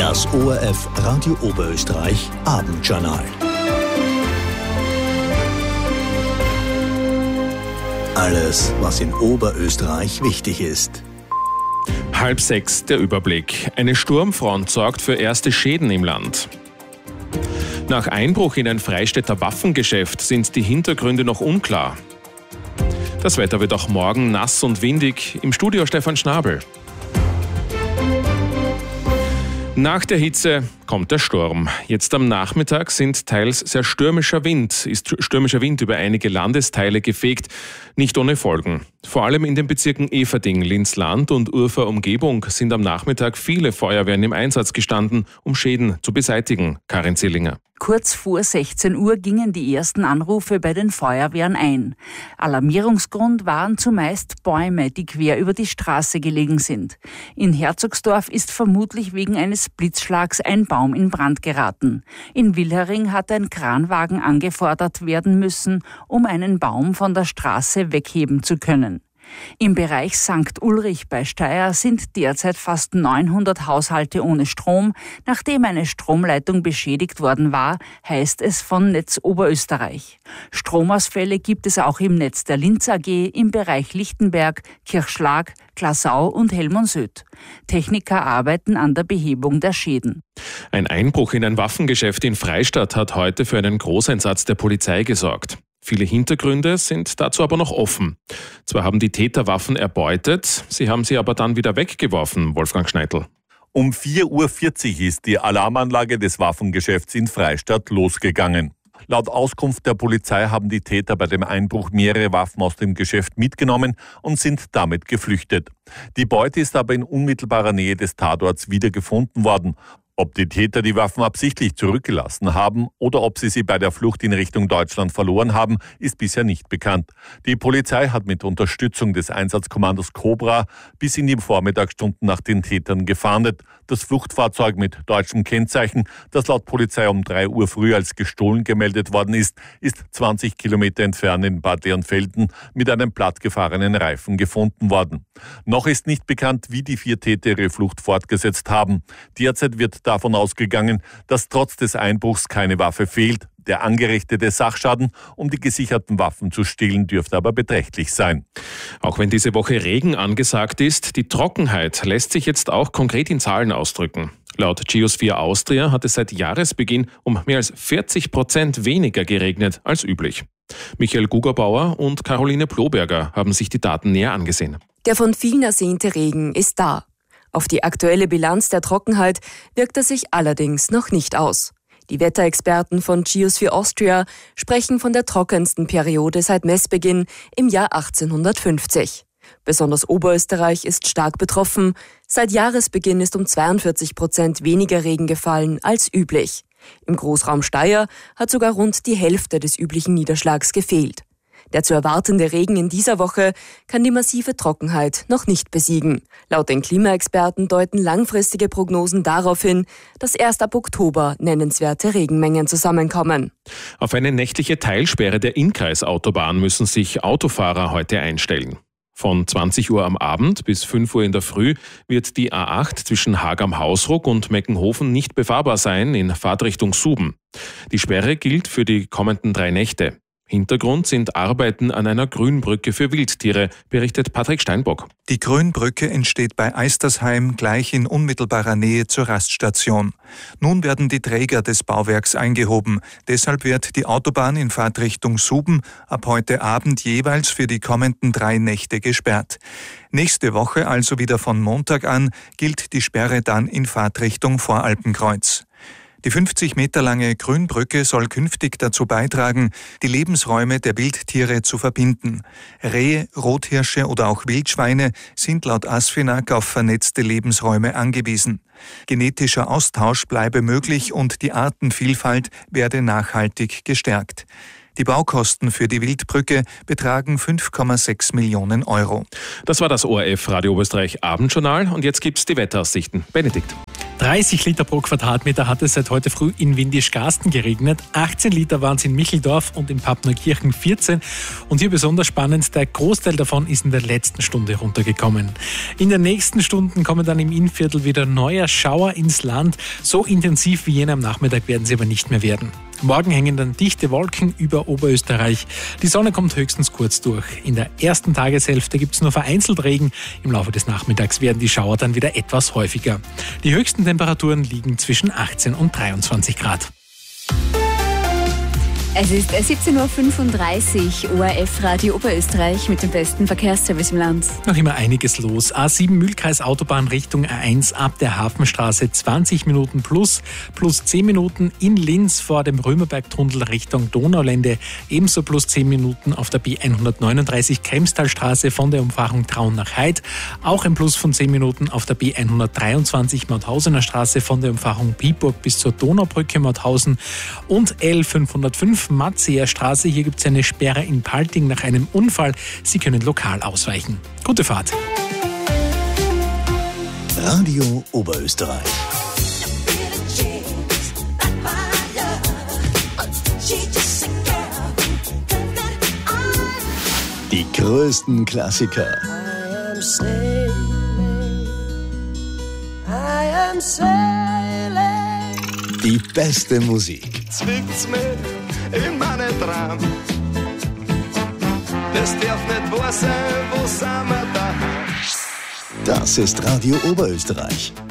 Das ORF Radio Oberösterreich Abendjournal. Alles, was in Oberösterreich wichtig ist. 5:30 der Überblick. Eine Sturmfront sorgt für erste Schäden im Land. Nach Einbruch in ein Freistädter Waffengeschäft sind die Hintergründe noch unklar. Das Wetter wird auch morgen nass und windig. Im Studio Stefan Schnabel. Nach der Hitze kommt der Sturm. Jetzt am Nachmittag ist stürmischer Wind über einige Landesteile gefegt, nicht ohne Folgen. Vor allem in den Bezirken Eferding, Linz-Land und Urfer Umgebung sind am Nachmittag viele Feuerwehren im Einsatz gestanden, um Schäden zu beseitigen. Karin Zillinger. Kurz vor 16 Uhr gingen die ersten Anrufe bei den Feuerwehren ein. Alarmierungsgrund waren zumeist Bäume, die quer über die Straße gelegen sind. In Herzogsdorf ist vermutlich wegen eines Blitzschlags ein Baum in Brand geraten. In Wilhering hat ein Kranwagen angefordert werden müssen, um einen Baum von der Straße wegheben zu können. Im Bereich St. Ulrich bei Steyr sind derzeit fast 900 Haushalte ohne Strom. Nachdem eine Stromleitung beschädigt worden war, heißt es von Netz Oberösterreich. Stromausfälle gibt es auch im Netz der Linz AG, im Bereich Lichtenberg, Kirchschlag, Glasau und Hellmonsödt. Techniker arbeiten an der Behebung der Schäden. Ein Einbruch in ein Waffengeschäft in Freistadt hat heute für einen Großeinsatz der Polizei gesorgt. Viele Hintergründe sind dazu aber noch offen. Zwar haben die Täter Waffen erbeutet, sie haben sie aber dann wieder weggeworfen, Wolfgang Schneidl. Um 4:40 Uhr ist die Alarmanlage des Waffengeschäfts in Freistadt losgegangen. Laut Auskunft der Polizei haben die Täter bei dem Einbruch mehrere Waffen aus dem Geschäft mitgenommen und sind damit geflüchtet. Die Beute ist aber in unmittelbarer Nähe des Tatorts wiedergefunden worden. Ob die Täter die Waffen absichtlich zurückgelassen haben oder ob sie bei der Flucht in Richtung Deutschland verloren haben, ist bisher nicht bekannt. Die Polizei hat mit Unterstützung des Einsatzkommandos Cobra bis in die Vormittagsstunden nach den Tätern gefahndet. Das Fluchtfahrzeug mit deutschem Kennzeichen, das laut Polizei um 3 Uhr früh als gestohlen gemeldet worden ist 20 Kilometer entfernt in Bad Leonfelden mit einem plattgefahrenen Reifen gefunden worden. Noch ist nicht bekannt, wie die 4 Täter ihre Flucht fortgesetzt haben. Derzeit wird davon ausgegangen, dass trotz des Einbruchs keine Waffe fehlt. Der angerichtete Sachschaden, um die gesicherten Waffen zu stehlen, dürfte aber beträchtlich sein. Auch wenn diese Woche Regen angesagt ist, die Trockenheit lässt sich jetzt auch konkret in Zahlen ausdrücken. Laut Geosphere Austria hat es seit Jahresbeginn um mehr als 40% weniger geregnet als üblich. Michael Gugerbauer und Caroline Ploberger haben sich die Daten näher angesehen. Der von vielen ersehnte Regen ist da. Auf die aktuelle Bilanz der Trockenheit wirkt er sich allerdings noch nicht aus. Die Wetterexperten von Geosphere Austria sprechen von der trockensten Periode seit Messbeginn im Jahr 1850. Besonders Oberösterreich ist stark betroffen. Seit Jahresbeginn ist um 42% weniger Regen gefallen als üblich. Im Großraum Steyr hat sogar rund die Hälfte des üblichen Niederschlags gefehlt. Der zu erwartende Regen in dieser Woche kann die massive Trockenheit noch nicht besiegen. Laut den Klimaexperten deuten langfristige Prognosen darauf hin, dass erst ab Oktober nennenswerte Regenmengen zusammenkommen. Auf eine nächtliche Teilsperre der Innkreisautobahn müssen sich Autofahrer heute einstellen. Von 20 Uhr am Abend bis 5 Uhr in der Früh wird die A8 zwischen Haag am Hausruck und Meckenhofen nicht befahrbar sein in Fahrtrichtung Suben. Die Sperre gilt für die kommenden 3 Nächte. Hintergrund sind Arbeiten an einer Grünbrücke für Wildtiere, berichtet Patrick Steinbock. Die Grünbrücke entsteht bei Eistersheim gleich in unmittelbarer Nähe zur Raststation. Nun werden die Träger des Bauwerks eingehoben. Deshalb wird die Autobahn in Fahrtrichtung Suben ab heute Abend jeweils für die kommenden 3 Nächte gesperrt. Nächste Woche, also wieder von Montag an, gilt die Sperre dann in Fahrtrichtung Voralpenkreuz. Die 50 Meter lange Grünbrücke soll künftig dazu beitragen, die Lebensräume der Wildtiere zu verbinden. Rehe, Rothirsche oder auch Wildschweine sind laut ASFINAG auf vernetzte Lebensräume angewiesen. Genetischer Austausch bleibe möglich und die Artenvielfalt werde nachhaltig gestärkt. Die Baukosten für die Wildbrücke betragen 5,6 Millionen Euro. Das war das ORF Radio Oberösterreich Abendjournal und jetzt gibt's die Wetteraussichten. Benedikt. 30 Liter pro Quadratmeter hat es seit heute früh in Windischgarsten geregnet. 18 Liter waren es in Micheldorf und in Pappneukirchen 14. Und hier besonders spannend, der Großteil davon ist in der letzten Stunde runtergekommen. In den nächsten Stunden kommen dann im Innviertel wieder neue Schauer ins Land. So intensiv wie jener am Nachmittag werden sie aber nicht mehr werden. Morgen hängen dann dichte Wolken über Oberösterreich. Die Sonne kommt höchstens kurz durch. In der ersten Tageshälfte gibt es nur vereinzelt Regen. Im Laufe des Nachmittags werden die Schauer dann wieder etwas häufiger. Die höchsten Temperaturen liegen zwischen 18 und 23 Grad. Es ist 17.35 Uhr, ORF Radio Oberösterreich mit dem besten Verkehrsservice im Land. Noch immer einiges los. A7 Mühlkreis Autobahn Richtung A1 ab der Hafenstraße 20 Minuten plus 10 Minuten in Linz vor dem Römerbergtunnel Richtung Donaulände. Ebenso plus 10 Minuten auf der B139 Kremstalstraße von der Umfahrung Traun nach Heid. Auch ein Plus von 10 Minuten auf der B123 Mauthausener Straße von der Umfahrung Piburg bis zur Donaubrücke Mauthausen und L505 Matzeer Straße. Hier gibt es eine Sperre in Palting nach einem Unfall. Sie können lokal ausweichen. Gute Fahrt. Radio Oberösterreich. Die größten Klassiker. Die beste Musik. Zwickt's mir in meine Traum. Das darf nicht wahr sein, wo sind wir daheim? Das ist Radio Oberösterreich.